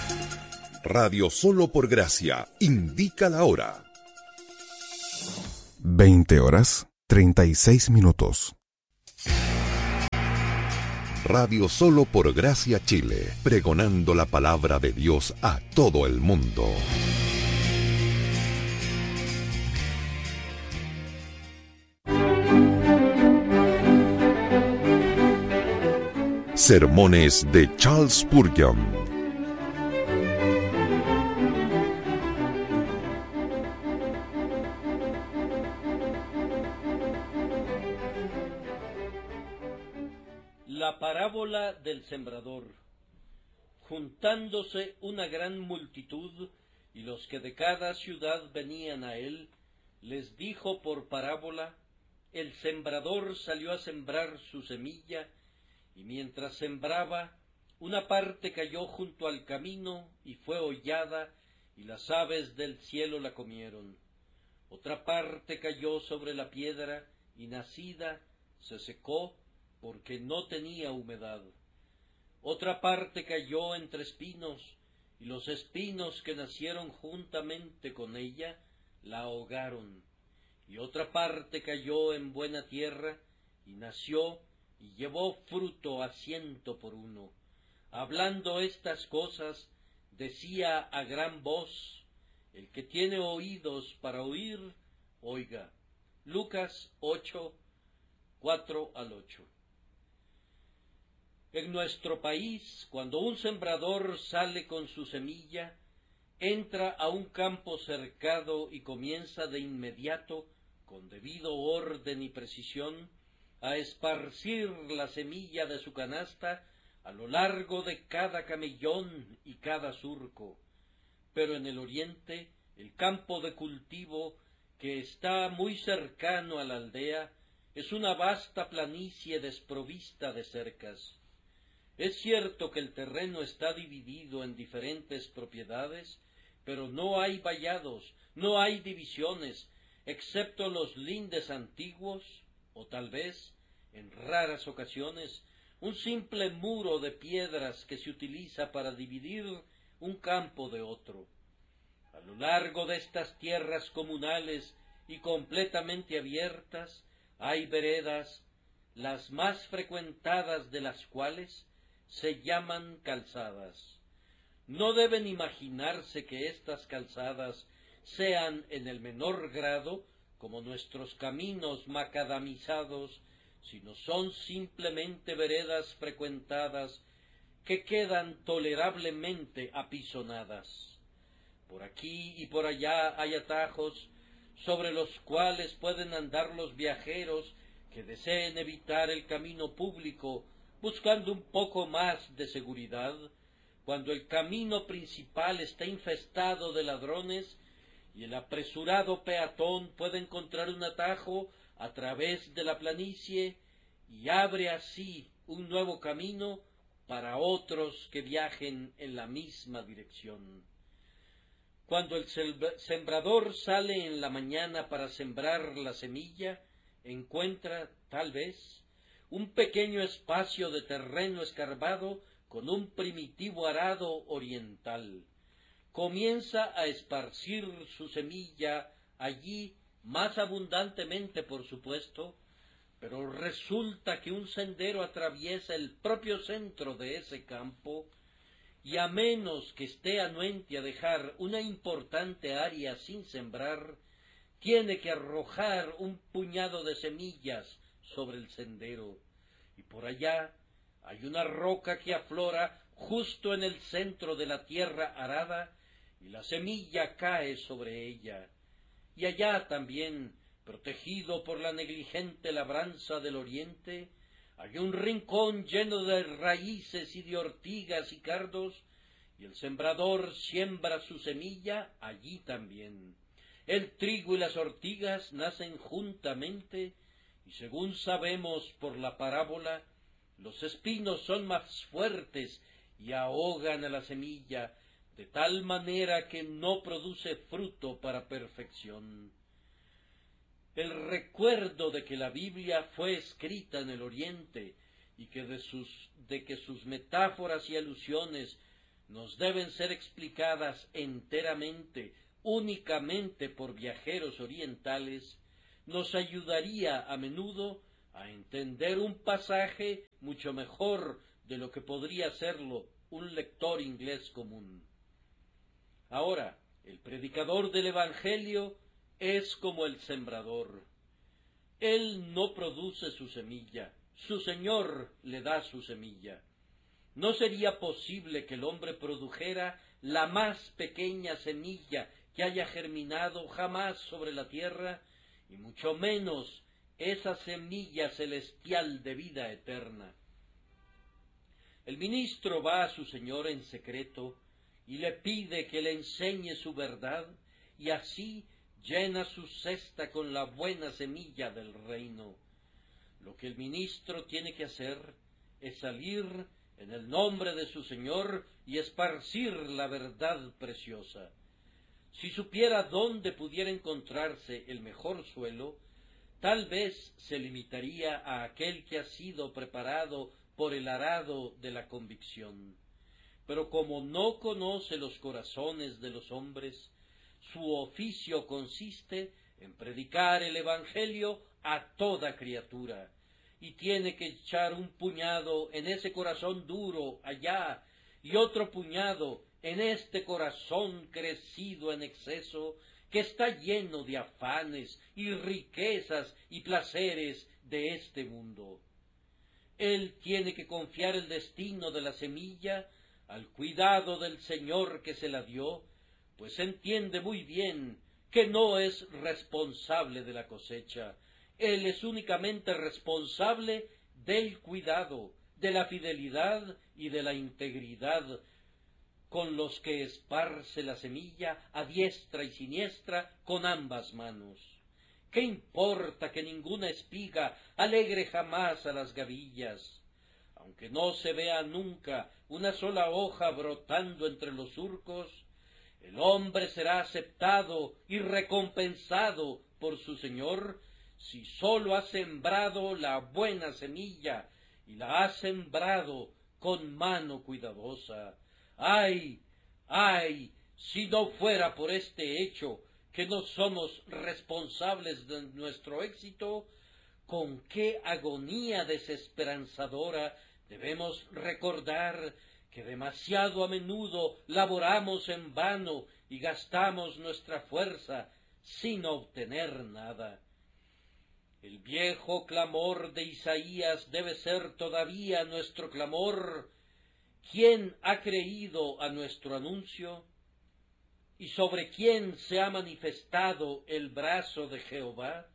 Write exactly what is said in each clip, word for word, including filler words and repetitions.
Radio Solo por Gracia indica la hora. veinte horas, treinta y seis minutos. Radio Solo por Gracia Chile, pregonando la palabra de Dios a todo el mundo. Sermones de Charles Spurgeon. La parábola del sembrador. Juntándose una gran multitud, y los que de cada ciudad venían a él, les dijo por parábola: el sembrador salió a sembrar su semilla, y mientras sembraba, una parte cayó junto al camino, y fue hollada, y las aves del cielo la comieron. Otra parte cayó sobre la piedra, y nacida, se secó, porque no tenía humedad. Otra parte cayó entre espinos, y los espinos que nacieron juntamente con ella la ahogaron. Y otra parte cayó en buena tierra, y nació, y llevó fruto a ciento por uno. Hablando estas cosas, decía a gran voz: el que tiene oídos para oír, oiga. Lucas ocho, cuatro al ocho. En nuestro país, cuando un sembrador sale con su semilla, entra a un campo cercado y comienza de inmediato, con debido orden y precisión, a esparcir la semilla de su canasta a lo largo de cada camellón y cada surco. Pero en el oriente, el campo de cultivo, que está muy cercano a la aldea, es una vasta planicie desprovista de cercas. Es cierto que el terreno está dividido en diferentes propiedades, pero no hay vallados, no hay divisiones, excepto los lindes antiguos, o tal vez, en raras ocasiones, un simple muro de piedras que se utiliza para dividir un campo de otro. A lo largo de estas tierras comunales y completamente abiertas, hay veredas, las más frecuentadas de las cuales se llaman calzadas. No deben imaginarse que estas calzadas sean en el menor grado como nuestros caminos macadamizados, sino son simplemente veredas frecuentadas que quedan tolerablemente apisonadas. Por aquí y por allá hay atajos sobre los cuales pueden andar los viajeros que deseen evitar el camino público, buscando un poco más de seguridad, cuando el camino principal está infestado de ladrones y el apresurado peatón puede encontrar un atajo a través de la planicie y abre así un nuevo camino para otros que viajen en la misma dirección. Cuando el sembrador sale en la mañana para sembrar la semilla, encuentra, tal vez, un pequeño espacio de terreno escarbado con un primitivo arado oriental. Comienza a esparcir su semilla allí más abundantemente, por supuesto, pero resulta que un sendero atraviesa el propio centro de ese campo, y a menos que esté anuente a dejar una importante área sin sembrar, tiene que arrojar un puñado de semillas sobre el sendero, y por allá hay una roca que aflora justo en el centro de la tierra arada, y la semilla cae sobre ella. Y allá también, protegido por la negligente labranza del oriente, hay un rincón lleno de raíces y de ortigas y cardos, y el sembrador siembra su semilla allí también. El trigo y las ortigas nacen juntamente, y según sabemos por la parábola, los espinos son más fuertes y ahogan a la semilla, de tal manera que no produce fruto para perfección. El recuerdo de que la Biblia fue escrita en el Oriente y que de, sus, de que sus metáforas y alusiones nos deben ser explicadas enteramente, únicamente por viajeros orientales, nos ayudaría a menudo a entender un pasaje mucho mejor de lo que podría hacerlo un lector inglés común. Ahora, el predicador del Evangelio es como el sembrador. Él no produce su semilla, su Señor le da su semilla. No sería posible que el hombre produjera la más pequeña semilla que haya germinado jamás sobre la tierra, y mucho menos esa semilla celestial de vida eterna. El ministro va a su Señor en secreto y le pide que le enseñe su verdad, y así llena su cesta con la buena semilla del reino. Lo que el ministro tiene que hacer es salir en el nombre de su Señor y esparcir la verdad preciosa. Si supiera dónde pudiera encontrarse el mejor suelo, tal vez se limitaría a aquel que ha sido preparado por el arado de la convicción. Pero como no conoce los corazones de los hombres, su oficio consiste en predicar el Evangelio a toda criatura, y tiene que echar un puñado en ese corazón duro allá, y otro puñado en este corazón crecido en exceso, que está lleno de afanes y riquezas y placeres de este mundo. Él tiene que confiar el destino de la semilla al cuidado del Señor que se la dio, pues entiende muy bien que no es responsable de la cosecha. Él es únicamente responsable del cuidado, de la fidelidad y de la integridad con los que esparce la semilla a diestra y siniestra con ambas manos. ¿Qué importa que ninguna espiga alegre jamás a las gavillas? Aunque no se vea nunca una sola hoja brotando entre los surcos, el hombre será aceptado y recompensado por su Señor si sólo ha sembrado la buena semilla y la ha sembrado con mano cuidadosa. ¡Ay! ¡Ay! Si no fuera por este hecho, que no somos responsables de nuestro éxito, con qué agonía desesperanzadora debemos recordar que demasiado a menudo laboramos en vano y gastamos nuestra fuerza sin obtener nada. El viejo clamor de Isaías debe ser todavía nuestro clamor. ¿Quién ha creído a nuestro anuncio? ¿Y sobre quién se ha manifestado el brazo de Jehová?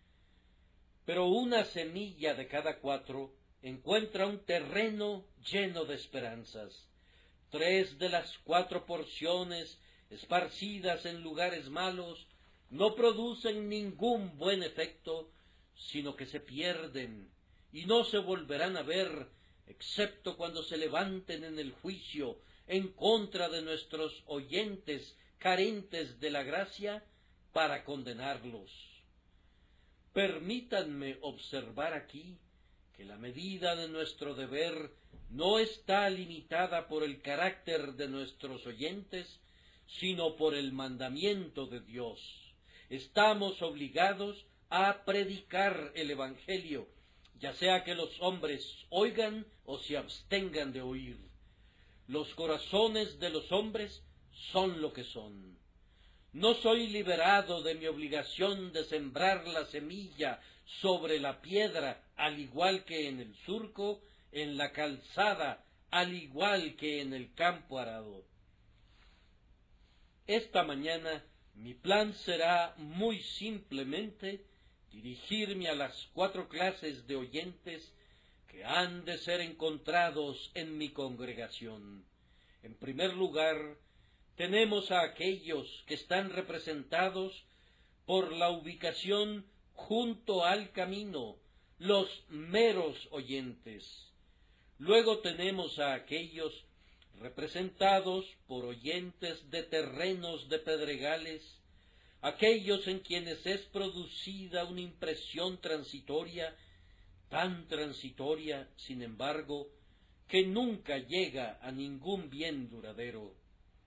Pero una semilla de cada cuatro encuentra un terreno lleno de esperanzas. Tres de las cuatro porciones, esparcidas en lugares malos, no producen ningún buen efecto, sino que se pierden y no se volverán a ver, excepto cuando se levanten en el juicio en contra de nuestros oyentes carentes de la gracia para condenarlos. Permítanme observar aquí que la medida de nuestro deber no está limitada por el carácter de nuestros oyentes, sino por el mandamiento de Dios. Estamos obligados a predicar el Evangelio, ya sea que los hombres oigan o se abstengan de oír. Los corazones de los hombres son lo que son. No soy liberado de mi obligación de sembrar la semilla sobre la piedra, al igual que en el surco, en la calzada, al igual que en el campo arado. Esta mañana mi plan será muy simplemente dirigirme a las cuatro clases de oyentes que han de ser encontrados en mi congregación. En primer lugar, tenemos a aquellos que están representados por la ubicación junto al camino, los meros oyentes. Luego tenemos a aquellos representados por oyentes de terrenos de pedregales, aquellos en quienes es producida una impresión transitoria, tan transitoria, sin embargo, que nunca llega a ningún bien duradero.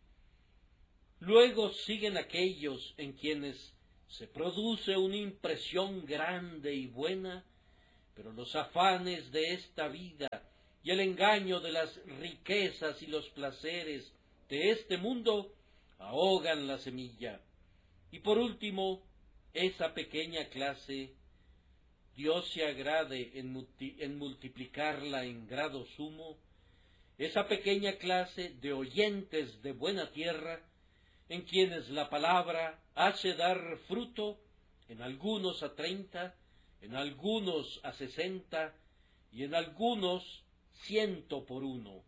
Luego siguen aquellos en quienes se produce una impresión grande y buena, pero los afanes de esta vida y el engaño de las riquezas y los placeres de este mundo ahogan la semilla. Y por último, esa pequeña clase, Dios se agrade en, multi, en multiplicarla en grado sumo, esa pequeña clase de oyentes de buena tierra, en quienes la palabra hace dar fruto, en algunos a treinta, en algunos a sesenta, y en algunos ciento por uno.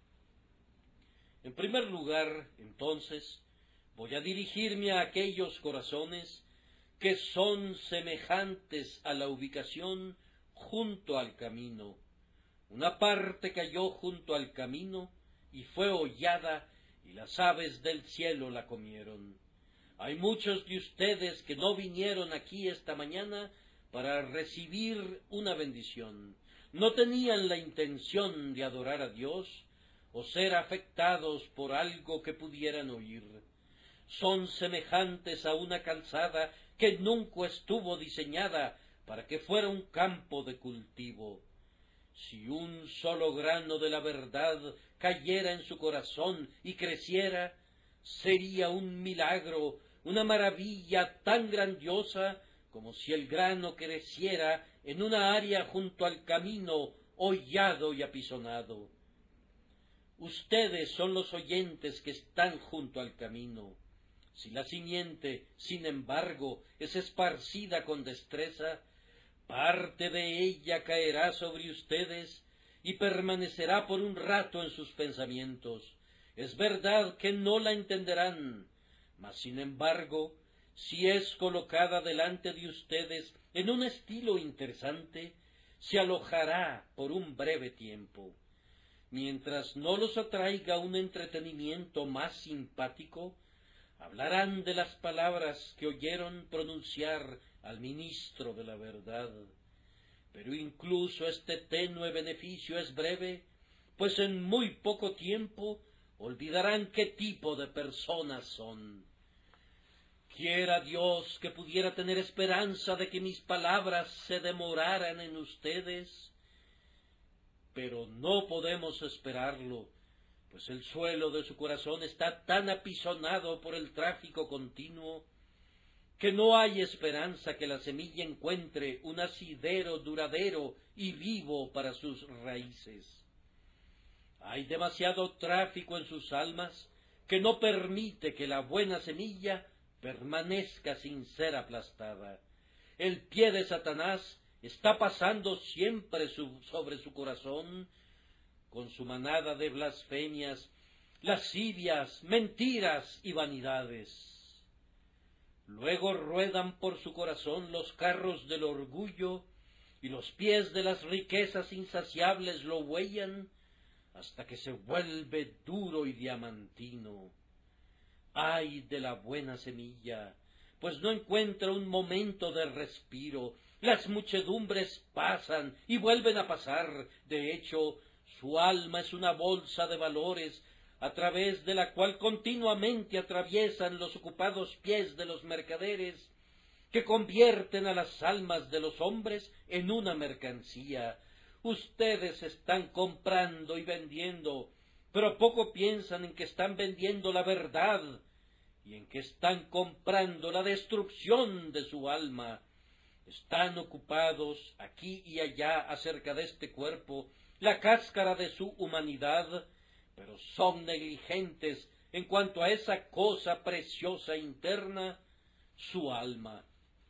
En primer lugar, entonces, voy a dirigirme a aquellos corazones que son semejantes a la ubicación junto al camino. Una parte cayó junto al camino y fue hollada, y las aves del cielo la comieron. Hay muchos de ustedes que no vinieron aquí esta mañana para recibir una bendición. No tenían la intención de adorar a Dios o ser afectados por algo que pudieran oír. Son semejantes a una calzada que nunca estuvo diseñada para que fuera un campo de cultivo. Si un solo grano de la verdad cayera en su corazón y creciera, sería un milagro, una maravilla tan grandiosa como si el grano creciera en una área junto al camino, hollado y apisonado. Ustedes son los oyentes que están junto al camino. Si la simiente, sin embargo, es esparcida con destreza, parte de ella caerá sobre ustedes y permanecerá por un rato en sus pensamientos. Es verdad que no la entenderán, mas sin embargo, si es colocada delante de ustedes en un estilo interesante, se alojará por un breve tiempo. Mientras no los atraiga un entretenimiento más simpático, hablarán de las palabras que oyeron pronunciar al ministro de la verdad. Pero incluso este tenue beneficio es breve, pues en muy poco tiempo olvidarán qué tipo de personas son. Quiera Dios que pudiera tener esperanza de que mis palabras se demoraran en ustedes, pero no podemos esperarlo, pues el suelo de su corazón está tan apisonado por el tráfico continuo que no hay esperanza que la semilla encuentre un asidero duradero y vivo para sus raíces. Hay demasiado tráfico en sus almas que no permite que la buena semilla permanezca sin ser aplastada. El pie de Satanás está pasando siempre su, sobre su corazón con su manada de blasfemias, lascivias, mentiras y vanidades. Luego ruedan por su corazón los carros del orgullo, y los pies de las riquezas insaciables lo huellan, hasta que se vuelve duro y diamantino. ¡Ay de la buena semilla! Pues no encuentra un momento de respiro. Las muchedumbres pasan y vuelven a pasar. De hecho, su alma es una bolsa de valores, a través de la cual continuamente atraviesan los ocupados pies de los mercaderes, que convierten a las almas de los hombres en una mercancía. Ustedes están comprando y vendiendo, pero poco piensan en que están vendiendo la verdad y en que están comprando la destrucción de su alma. Están ocupados aquí y allá acerca de este cuerpo, la cáscara de su humanidad, pero son negligentes en cuanto a esa cosa preciosa interna, su alma.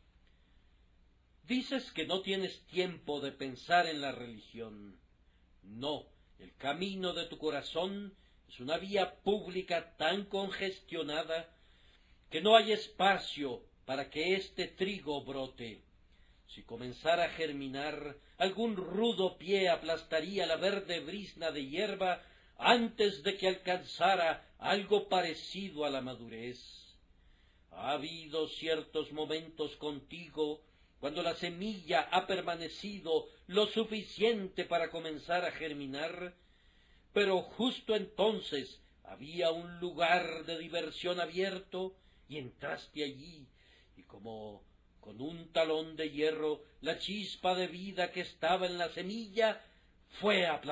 Dices que no tienes tiempo de pensar en la religión. No, el camino de tu corazón es una vía pública tan congestionada que no hay espacio para que este trigo brote. Si comenzara a germinar, algún rudo pie aplastaría la verde brizna de hierba antes de que alcanzara algo parecido a la madurez. Ha habido ciertos momentos contigo cuando la semilla ha permanecido lo suficiente para comenzar a germinar, pero justo entonces había un lugar de diversión abierto, y entraste allí, y como con un talón de hierro la chispa de vida que estaba en la semilla fue aplastada.